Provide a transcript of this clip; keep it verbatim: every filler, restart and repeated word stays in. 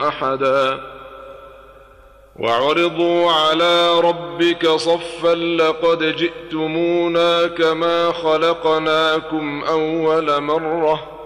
أحدا وعرضوا على ربك صفا لقد جئتمونا كما خلقناكم أول مرة